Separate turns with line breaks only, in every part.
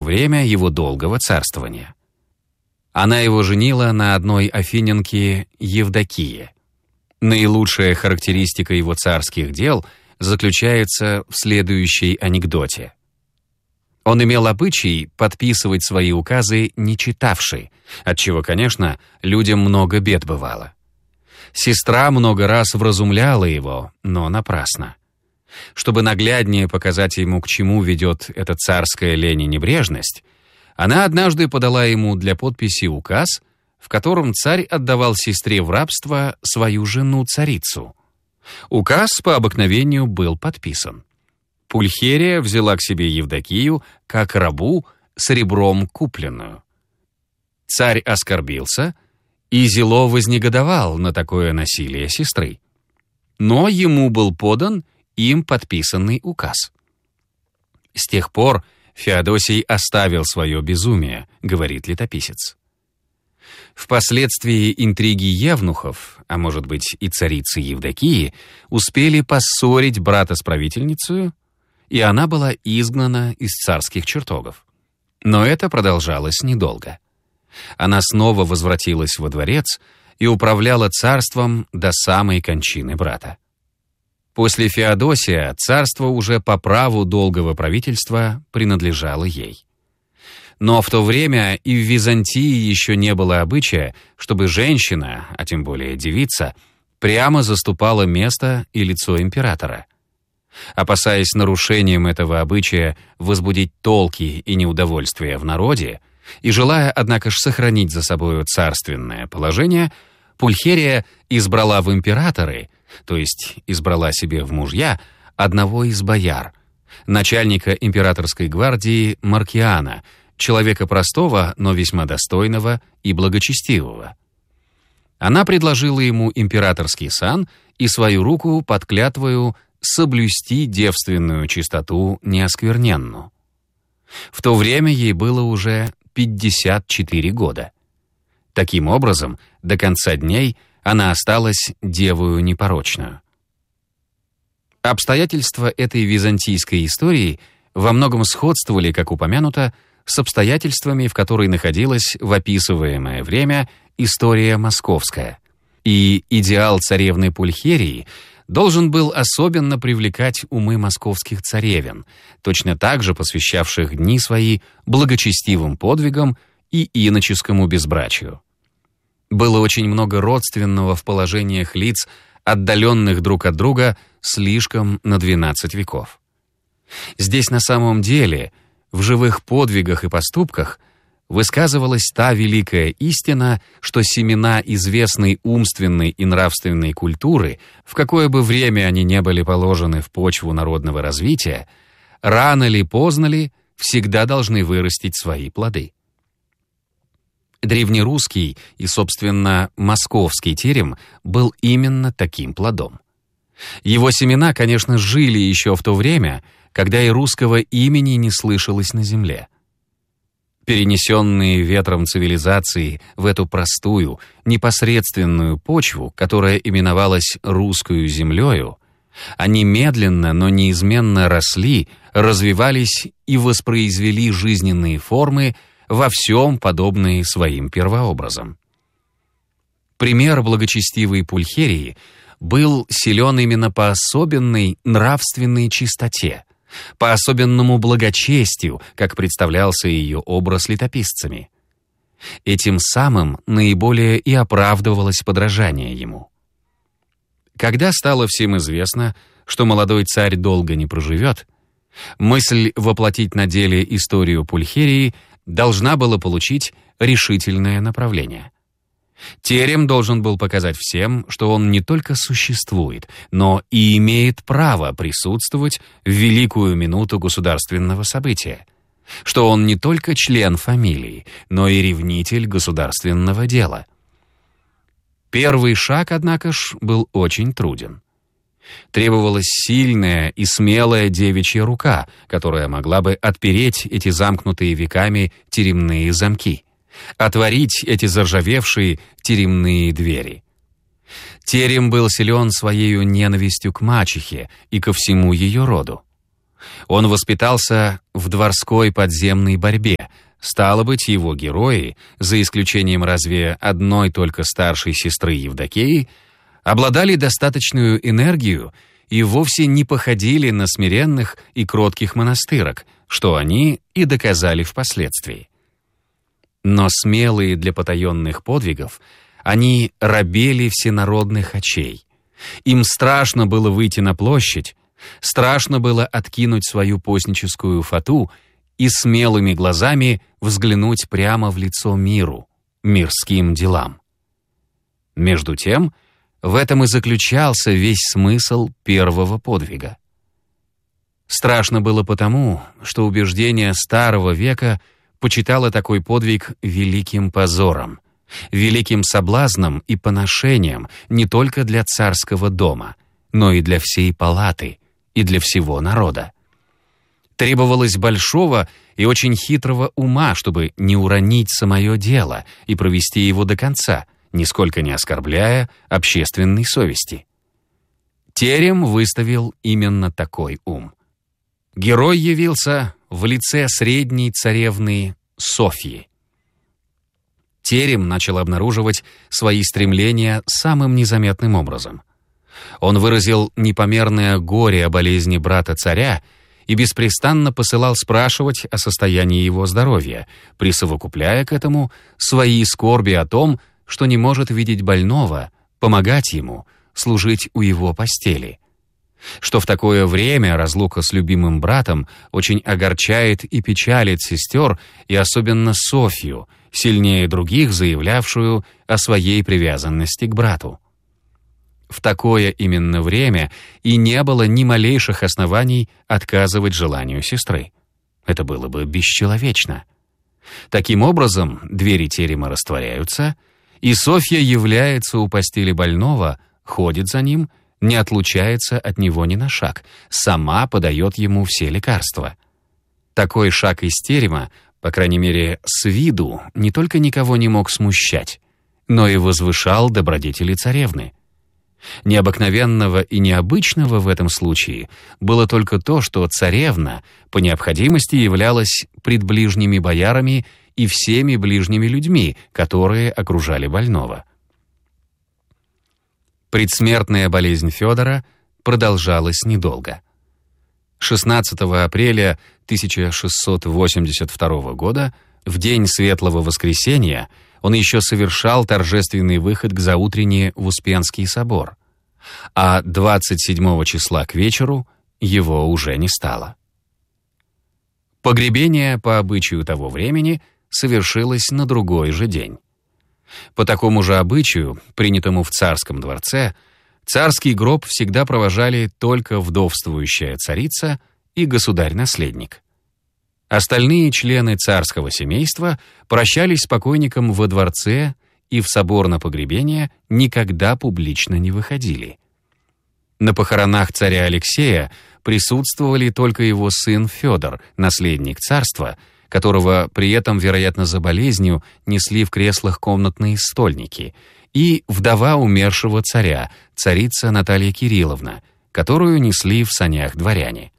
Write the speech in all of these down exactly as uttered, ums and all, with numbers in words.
время его долгого царствования. Она его женила на одной афинянке Евдокии. Наилучшая характеристика его царских дел заключается в следующей анекдоте. Он имел обычай подписывать свои указы не читавши, отчего, конечно, людям много бед бывало. Сестра много раз вразумляла его, но напрасно. Чтобы нагляднее показать ему, к чему ведет эта царская лень и небрежность, она однажды подала ему для подписи указ, в котором царь отдавал сестре в рабство свою жену-царицу. Указ по обыкновению был подписан. Пульхерия взяла к себе Евдокию как рабу с ребром купленную. Царь оскорбился и зело вознегодовал на такое насилие сестры. Но ему был подан им подписанный указ. С тех пор Феодосий оставил свое безумие, говорит летописец. Впоследствии интриги евнухов, а может быть и царицы Евдокии, успели поссорить брата с правительницей, и она была изгнана из царских чертогов. Но это продолжалось недолго. Она снова возвратилась во дворец и управляла царством до самой кончины брата. После Феодосия царство уже по праву долгого правительства принадлежало ей. Но в то время и в Византии еще не было обычая, чтобы женщина, а тем более девица, прямо заступала место и лицо императора. Опасаясь нарушением этого обычая возбудить толки и неудовольствие в народе, и желая, однако ж, сохранить за собою царственное положение, Пульхерия избрала в императоры, то есть избрала себе в мужья, одного из бояр, начальника императорской гвардии Маркиана, человека простого, но весьма достойного и благочестивого. Она предложила ему императорский сан и свою руку под клятвою соблюсти девственную чистоту неоскверненную. В то время ей было уже пятьдесят четыре года. Таким образом, до конца дней она осталась девою непорочную. Обстоятельства этой византийской истории во многом сходствовали, как упомянуто, с обстоятельствами, в которой находилась в описываемое время история московская. И идеал царевны Пульхерии должен был особенно привлекать умы московских царевен, точно так же посвящавших дни свои благочестивым подвигам и иноческому безбрачию. Было очень много родственного в положениях лиц, отдаленных друг от друга слишком на двенадцать веков. Здесь на самом деле, в живых подвигах и поступках, высказывалась та великая истина, что семена известной умственной и нравственной культуры, в какое бы время они не были положены в почву народного развития, рано ли, поздно ли, всегда должны вырастить свои плоды. Древнерусский и, собственно, московский терем был именно таким плодом. Его семена, конечно, жили еще в то время, когда и русского имени не слышалось на земле. Перенесенные ветром цивилизации в эту простую, непосредственную почву, которая именовалась русскою землею, они медленно, но неизменно росли, развивались и воспроизвели жизненные формы, во всем подобные своим первообразам. Пример благочестивой Пульхерии был силен именно по особенной нравственной чистоте, по особенному благочестию, как представлялся ее образ летописцами. Этим самым наиболее и оправдывалось подражание ему. Когда стало всем известно, что молодой царь долго не проживет, мысль воплотить на деле историю Пульхерии должна была получить решительное направление. Терем должен был показать всем, что он не только существует, но и имеет право присутствовать в великую минуту государственного события, что он не только член фамилии, но и ревнитель государственного дела. Первый шаг, однако ж, был очень труден. Требовалась сильная и смелая девичья рука, которая могла бы отпереть эти замкнутые веками теремные замки, отворить эти заржавевшие теремные двери. Терем был силен своею ненавистью к мачехе и ко всему ее роду. Он воспитался в дворской подземной борьбе. Стало быть, его герои, за исключением разве одной только старшей сестры Евдокии, обладали достаточную энергию и вовсе не походили на смиренных и кротких монастырок, что они и доказали впоследствии. Но смелые для потаенных подвигов, они робели всенародных очей. Им страшно было выйти на площадь, страшно было откинуть свою постническую фату и смелыми глазами взглянуть прямо в лицо миру, мирским делам. Между тем, в этом и заключался весь смысл первого подвига. Страшно было потому, что убеждение старого века почитало такой подвиг великим позором, великим соблазном и поношением не только для царского дома, но и для всей палаты и для всего народа. Требовалось большого и очень хитрого ума, чтобы не уронить самое дело и провести его до конца, нисколько не оскорбляя общественной совести. Терем выставил именно такой ум. Герой явился в лице средней царевны Софьи. Терем начал обнаруживать свои стремления самым незаметным образом. Он выразил непомерное горе о болезни брата царя и беспрестанно посылал спрашивать о состоянии его здоровья, присовокупляя к этому свои скорби о том, что не может видеть больного, помогать ему, служить у его постели. Что в такое время разлука с любимым братом очень огорчает и печалит сестер, и особенно Софью, сильнее других заявлявшую о своей привязанности к брату. В такое именно время и не было ни малейших оснований отказывать желанию сестры. Это было бы бесчеловечно. Таким образом, двери терема растворяются, и Софья является у постели больного, ходит за ним, не отлучается от него ни на шаг, сама подает ему все лекарства. Такой шаг из терема, по крайней мере, с виду, не только никого не мог смущать, но и возвышал добродетели царевны. Необыкновенного и необычного в этом случае было только то, что царевна по необходимости являлась пред ближними боярами и всеми ближними людьми, которые окружали больного. Предсмертная болезнь Федора продолжалась недолго. шестнадцатого апреля тысяча шестьсот восемьдесят второго года, в день Светлого Воскресения, он еще совершал торжественный выход к заутренне в Успенский собор, а двадцать седьмого числа к вечеру его уже не стало. Погребение по обычаю того времени совершилось на другой же день. По такому же обычаю, принятому в царском дворце, царский гроб всегда провожали только вдовствующая царица и государь-наследник. Остальные члены царского семейства прощались с покойником во дворце и в собор на погребение никогда публично не выходили. На похоронах царя Алексея присутствовали только его сын Федор, наследник царства, которого при этом, вероятно, за болезнью несли в креслах комнатные стольники, и вдова умершего царя, царица Наталья Кирилловна, которую несли в санях дворяне.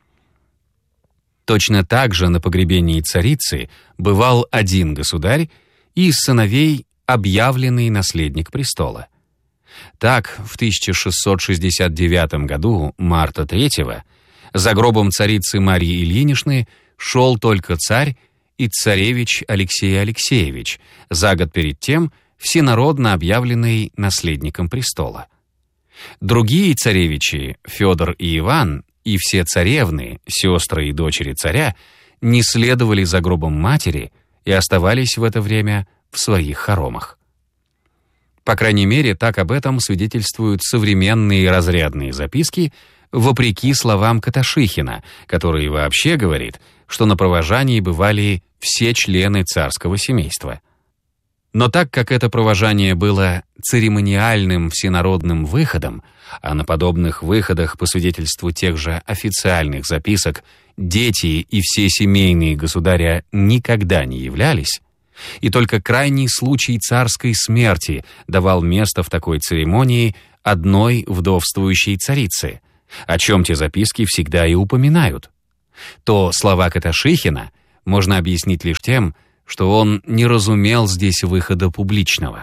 Точно так же на погребении царицы бывал один государь и из сыновей объявленный наследник престола. Так, в тысяча шестьсот шестьдесят девятом году, марта третьего, за гробом царицы Марии Ильиничны шел только царь и царевич Алексей Алексеевич, за год перед тем всенародно объявленный наследником престола. Другие царевичи, Федор и Иван, и все царевны, сестры и дочери царя, не следовали за гробом матери и оставались в это время в своих хоромах. По крайней мере, так об этом свидетельствуют современные разрядные записки, вопреки словам Каташихина, который вообще говорит, что на провожании бывали все члены царского семейства. Но так как это провожание было церемониальным всенародным выходом, а на подобных выходах, по свидетельству тех же официальных записок, дети и все семейные государя никогда не являлись, и только крайний случай царской смерти давал место в такой церемонии одной вдовствующей царице, о чем те записки всегда и упоминают, то слова Каташихина можно объяснить лишь тем, что он не разумел здесь выхода публичного.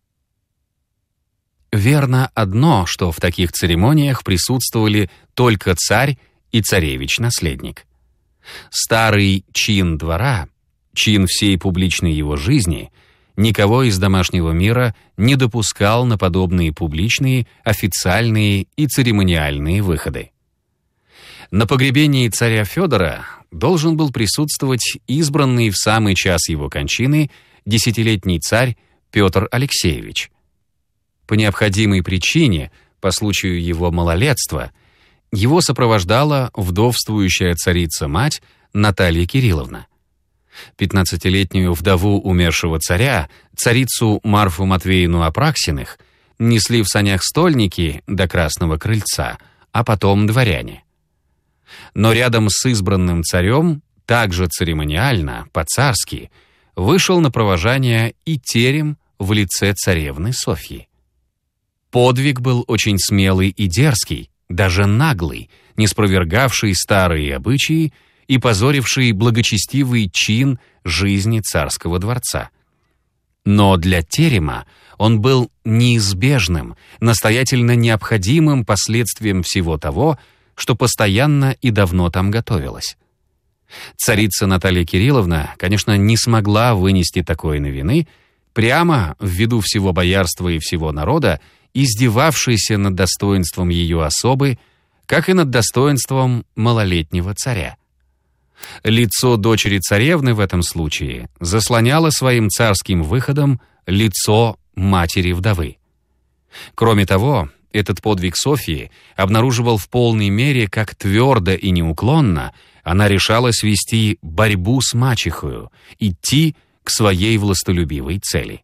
Верно одно, что в таких церемониях присутствовали только царь и царевич-наследник. Старый чин двора, чин всей публичной его жизни, никого из домашнего мира не допускал на подобные публичные, официальные и церемониальные выходы. На погребении царя Федора должен был присутствовать избранный в самый час его кончины десятилетний царь Петр Алексеевич. По необходимой причине, по случаю его малолетства, его сопровождала вдовствующая царица-мать Наталья Кирилловна. Пятнадцатилетнюю вдову умершего царя, царицу Марфу Матвеевну Апраксиных, несли в санях стольники до Красного крыльца, а потом дворяне. Но рядом с избранным царем, также церемониально, по-царски, вышел на провожание и терем в лице царевны Софьи. Подвиг был очень смелый и дерзкий, даже наглый, не спровергавший старые обычаи и позоривший благочестивый чин жизни царского дворца. Но для терема он был неизбежным, настоятельно необходимым последствием всего того, что постоянно и давно там готовилось. Царица Наталья Кирилловна, конечно, не смогла вынести такой новины, прямо, ввиду всего боярства и всего народа, издевавшейся над достоинством ее особы, как и над достоинством малолетнего царя. Лицо дочери царевны в этом случае заслоняло своим царским выходом лицо матери вдовы. Кроме того, этот подвиг Софьи обнаруживал в полной мере, как твердо и неуклонно она решалась вести борьбу с мачехою, идти к своей властолюбивой цели.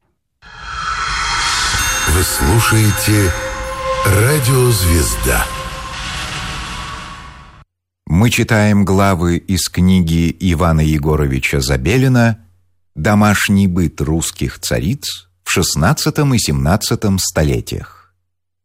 Вы слушаете «Радио Звезда».
Мы читаем главы из книги Ивана Егоровича Забелина «Домашний быт русских цариц в шестнадцатом и семнадцатом столетиях».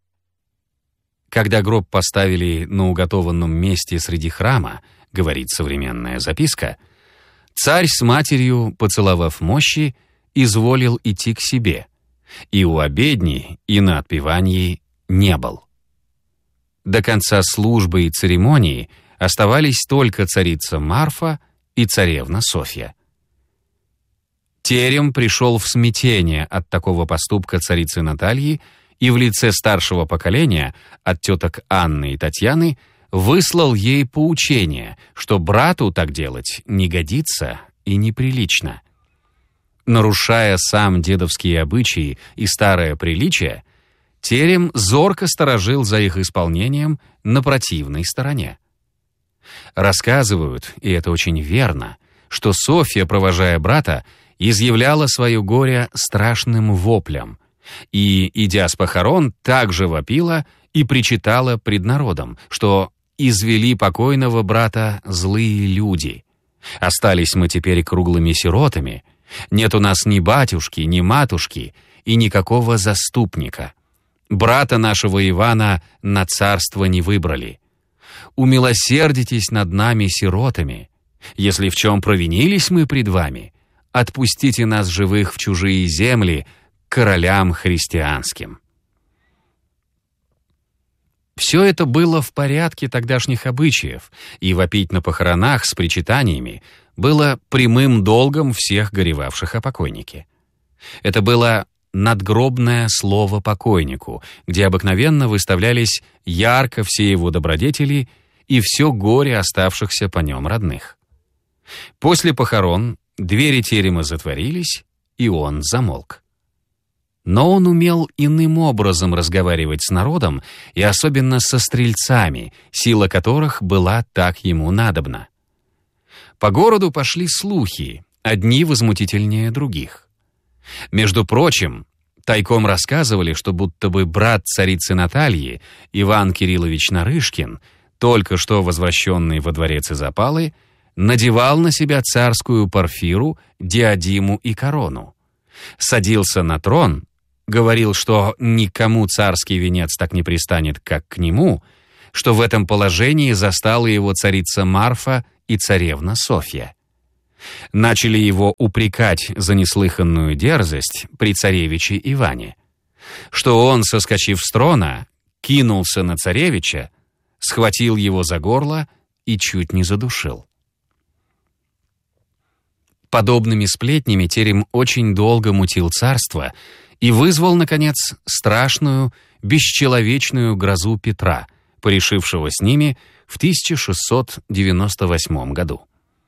Когда гроб поставили на уготованном месте среди храма, говорит современная записка, царь с матерью, поцеловав мощи, изволил идти к себе, и у обедни, и на отпевании не был. До конца службы и церемонии оставались только царица Марфа и царевна Софья. Терем пришел в смятение от такого поступка царицы Натальи и в лице старшего поколения, от теток Анны и Татьяны, выслал ей поучение, что брату так делать не годится и неприлично. Нарушая сам дедовские обычаи и старое приличие, терем зорко сторожил за их исполнением на противной стороне. Рассказывают, и это очень верно, что Софья, провожая брата, изъявляла свое горе страшным воплем и, идя с похорон, также вопила и причитала пред народом, что извели покойного брата злые люди. Остались мы теперь круглыми сиротами, нет у нас ни батюшки, ни матушки и никакого заступника. Брата нашего Ивана на царство не выбрали. Умилосердитесь над нами, сиротами. Если в чем провинились мы пред вами, отпустите нас живых в чужие земли к королям христианским». Все это было в порядке тогдашних обычаев, и вопить на похоронах с причитаниями было прямым долгом всех горевавших о покойнике. Это было надгробное слово покойнику, где обыкновенно выставлялись ярко все его добродетели и все горе оставшихся по нем родных. После похорон двери терема затворились, и он замолк. Но он умел иным образом разговаривать с народом, и особенно со стрельцами, сила которых была так ему надобна. По городу пошли слухи, одни возмутительнее других. Между прочим, тайком рассказывали, что будто бы брат царицы Натальи, Иван Кириллович Нарышкин, только что возвращенный во дворец из опалы, надевал на себя царскую парфиру, диадиму и корону. Садился на трон, говорил, что никому царский венец так не пристанет, как к нему, что в этом положении застала его царица Марфа и царевна Софья. Начали его упрекать за неслыханную дерзость при царевиче Иване, что он, соскочив с трона, кинулся на царевича, схватил его за горло и чуть не задушил. Подобными сплетнями терем очень долго мутил царство и вызвал, наконец, страшную, бесчеловечную грозу Петра, порешившего с ними в тысяча шестьсот девяносто восьмом году.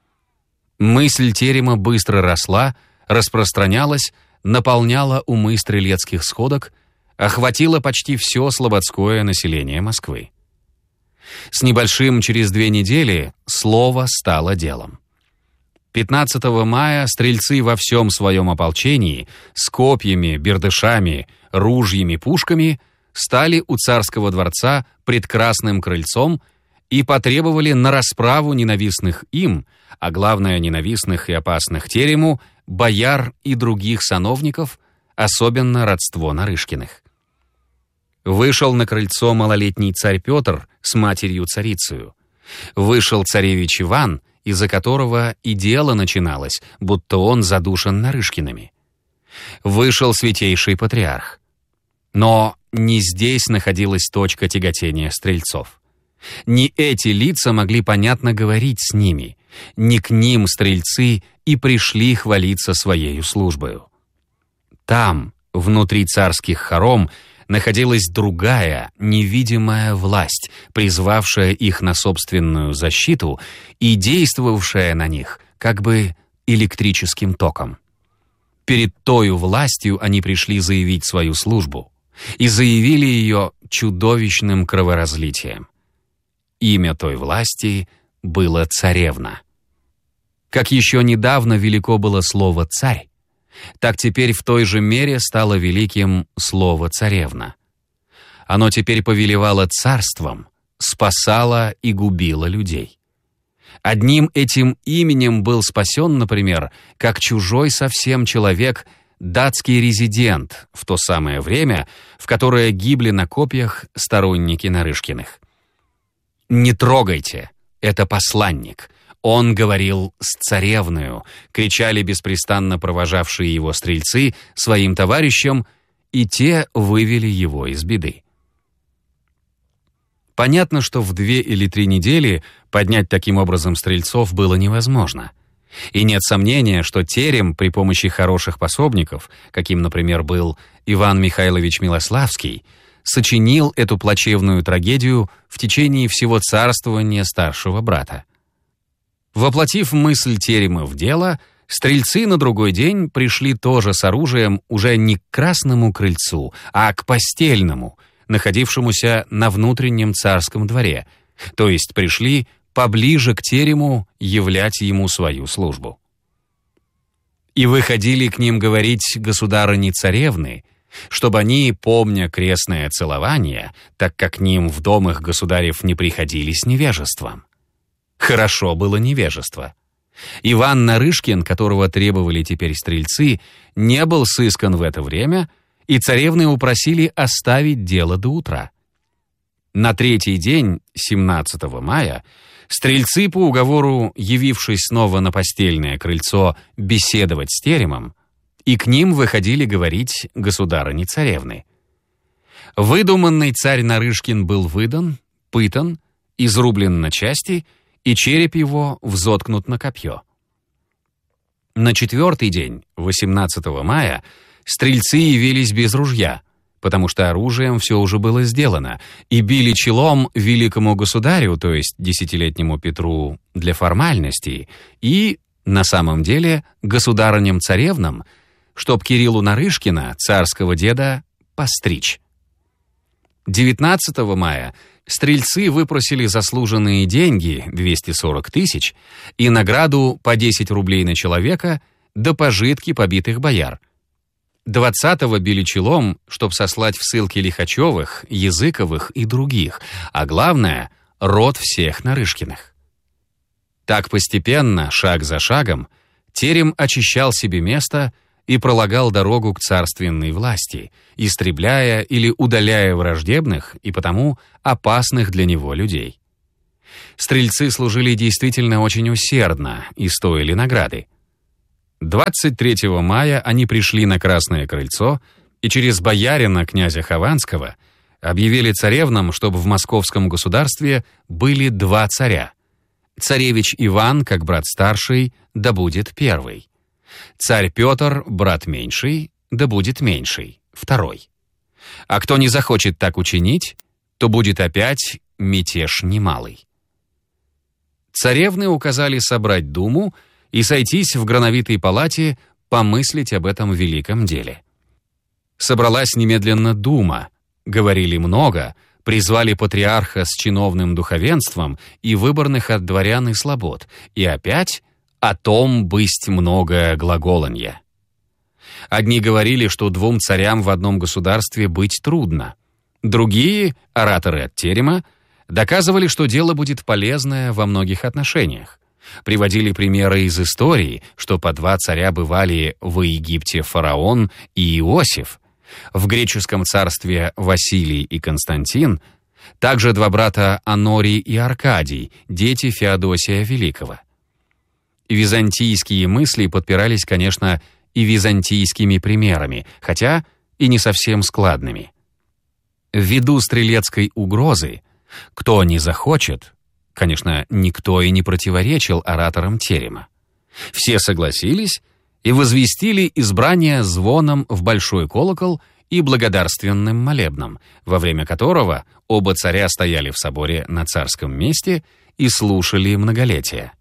Мысль терема быстро росла, распространялась, наполняла умы стрелецких сходок, охватила почти все слободское население Москвы. С небольшим через две недели слово стало делом. пятнадцатого мая стрельцы во всем своем ополчении с копьями, бердышами, ружьями, пушками стали у царского дворца пред Красным крыльцом и потребовали на расправу ненавистных им, а главное ненавистных и опасных терему, бояр и других сановников, особенно родство Нарышкиных. Вышел на крыльцо малолетний царь Петр с матерью-царицею. Вышел царевич Иван, из-за которого и дело начиналось, будто он задушен Нарышкиными. Вышел святейший патриарх. Но не здесь находилась точка тяготения стрельцов. Не эти лица могли понятно говорить с ними, не к ним стрельцы и пришли хвалиться своею службою. Там, внутри царских хором, находилась другая, невидимая власть, призвавшая их на собственную защиту и действовавшая на них как бы электрическим током. Перед тою властью они пришли заявить свою службу и заявили ее чудовищным кроворазлитием. Имя той власти было царевна. Как еще недавно велико было слово «царь», так теперь в той же мере стало великим слово «царевна». Оно теперь повелевало царством, спасало и губило людей. Одним этим именем был спасен, например, как чужой совсем человек, датский резидент в то самое время, в которое гибли на копьях сторонники Нарышкиных. «Не трогайте, это посланник. Он говорил с царевною», кричали беспрестанно провожавшие его стрельцы своим товарищам, и те вывели его из беды. Понятно, что в две или три недели поднять таким образом стрельцов было невозможно. И нет сомнения, что терем при помощи хороших пособников, каким, например, был Иван Михайлович Милославский, сочинил эту плачевную трагедию в течение всего царствования старшего брата. Воплотив мысль терема в дело, стрельцы на другой день пришли тоже с оружием уже не к Красному крыльцу, а к Постельному, находившемуся на внутреннем царском дворе, то есть пришли поближе к терему являть ему свою службу. И выходили к ним говорить государыни-царевны, чтобы они, помня крестное целование, так как к ним в дом их государев не приходили с невежеством. Хорошо было невежество. Иван Нарышкин, которого требовали теперь стрельцы, не был сыскан в это время, и царевны упросили оставить дело до утра. На третий день, семнадцатого мая, стрельцы по уговору, явившись снова на Постельное крыльцо беседовать с теремом, и к ним выходили говорить государыни-царевны. Выдуманный царь Нарышкин был выдан, пытан, изрублен на части, и череп его взоткнут на копье. На четвертый день, восемнадцатого мая, стрельцы явились без ружья, потому что оружием все уже было сделано, и били челом великому государю, то есть десятилетнему Петру, для формальностей, и, на самом деле, государыням-царевнам, чтоб Кириллу Нарышкина, царского деда, постричь. девятнадцатого мая стрельцы выпросили заслуженные деньги, двести сорок тысяч, и награду по десять рублей на человека, да пожитки побитых бояр. двадцатого били челом, чтоб сослать в ссылки Лихачевых, Языковых и других, а главное — род всех Нарышкиных. Так постепенно, шаг за шагом, терем очищал себе место и пролагал дорогу к царственной власти, истребляя или удаляя враждебных и потому опасных для него людей. Стрельцы служили действительно очень усердно и стоили награды. двадцать третьего мая они пришли на Красное крыльцо и через боярина князя Хованского объявили царевнам, чтобы в московском государстве были два царя. Царевич Иван, как брат старший, да будет первый. Царь Петр, брат меньший, да будет меньший, второй. А кто не захочет так учинить, то будет опять мятеж немалый. Царевны указали собрать думу и сойтись в грановитой палате помыслить об этом великом деле. Собралась немедленно дума, говорили много, призвали патриарха с чиновным духовенством и выборных от дворян и слобод, и опять о том бысть много глаголанья. Одни говорили, что двум царям в одном государстве быть трудно. Другие, ораторы от терема, доказывали, что дело будет полезное во многих отношениях. Приводили примеры из истории, что по два царя бывали в Египте фараон и Иосиф, в греческом царстве Василий и Константин, также два брата Анорий и Аркадий, дети Феодосия Великого. Византийские мысли подпирались, конечно, и византийскими примерами, хотя и не совсем складными. Ввиду стрелецкой угрозы, кто не захочет, конечно, никто и не противоречил ораторам терема. Все согласились и возвестили избрание звоном в большой колокол и благодарственным молебном, во время которого оба царя стояли в соборе на царском месте и слушали многолетие.